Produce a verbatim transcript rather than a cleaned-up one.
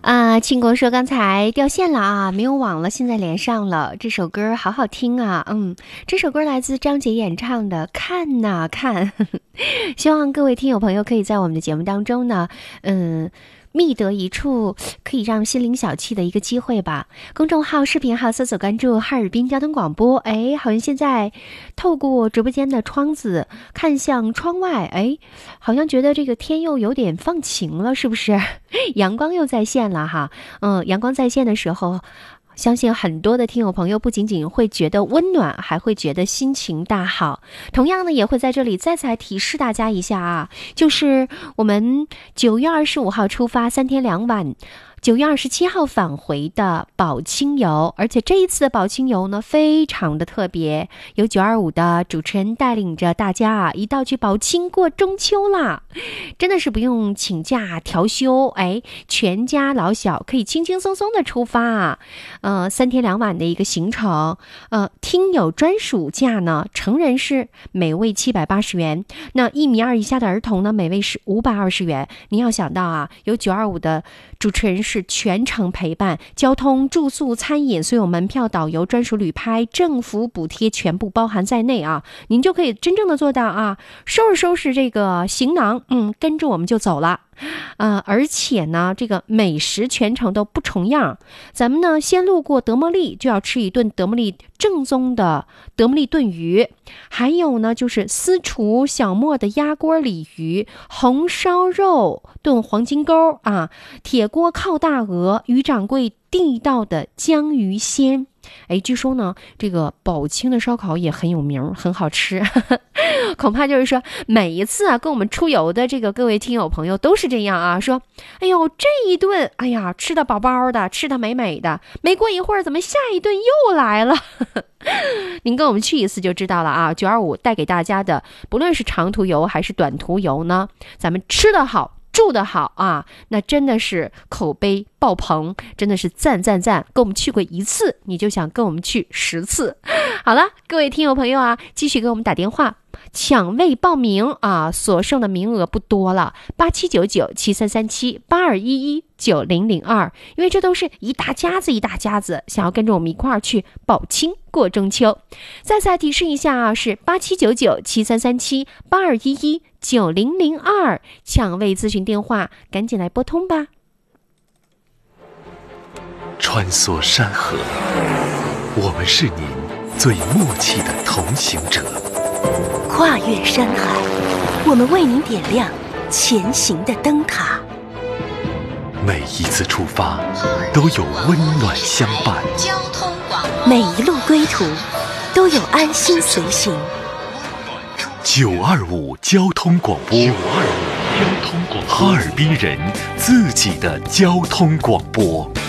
啊，庆国说刚才掉线了啊，没有网了，现在连上了。这首歌好好听啊，嗯，这首歌来自张杰演唱的《看呐看》，希望各位听友朋友可以在我们的节目当中呢，嗯。觅得一处可以让心灵小憩的一个机会吧。公众号、视频号搜索关注哈尔滨交通广播。哎，好像现在透过直播间的窗子看向窗外，哎，好像觉得这个天又有点放晴了，是不是？阳光又在线了哈。嗯，阳光在线的时候，相信很多的听友朋友不仅仅会觉得温暖，还会觉得心情大好。同样呢，也会在这里再次提示大家一下啊，就是我们九月二十五号出发，三天两晚。九月二十七号返回的宝清游，而且这一次的宝清游呢非常的特别，由九二五的主持人带领着大家啊，一道去宝清过中秋啦，真的是不用请假调休，哎，全家老小可以轻轻松松的出发啊，呃，三天两晚的一个行程，呃，听友专属价呢，成人是每位七百八十元，那一米二以下的儿童呢，每位是五百二十元。你要想到啊，有九二五的主持人是全程陪伴，交通、住宿、餐饮，所有门票、导游、专属旅拍、政府补贴全部包含在内啊！您就可以真正的做到啊，收拾收拾这个行囊，嗯，跟着我们就走了。呃，而且呢，这个美食全程都不重样。咱们呢，先路过德莫利，就要吃一顿德莫利正宗的德莫利炖鱼，还有呢，就是私厨小莫的鸭锅鲤鱼、红烧肉炖黄金钩啊，铁锅靠大鹅，于掌柜地道的江鱼鲜。哎，据说呢，这个宝清的烧烤也很有名，很好吃。恐怕就是说，每一次啊，跟我们出游的这个各位听友朋友都是这样啊，说，哎呦，这一顿，哎呀，吃的饱饱的，吃的美美的，没过一会儿，怎么下一顿又来了？您跟我们去一次就知道了啊。九二五带给大家的，不论是长途游还是短途游呢，咱们吃得好。住得好啊，那真的是口碑爆棚，真的是赞赞赞！跟我们去过一次，你就想跟我们去十次。好了，各位听友朋友啊，继续给我们打电话抢位报名啊，所剩的名额不多了，八七九九七三三七八二一一九零零二，因为这都是一大家子一大家子，想要跟着我们一块儿去宝清过中秋。再次提示一下啊，是八七九九七三三七八二一一九零零二，抢位咨询电话，赶紧来拨通吧。 穿梭山河，我们是您最默契的同行者。 跨越山海，我们为您点亮前行的灯塔。 每一次出发都有温暖相伴， 每一路归途都有安心随行。 九二五交通广播，九二五交通广播，哈尔滨人自己的交通广播。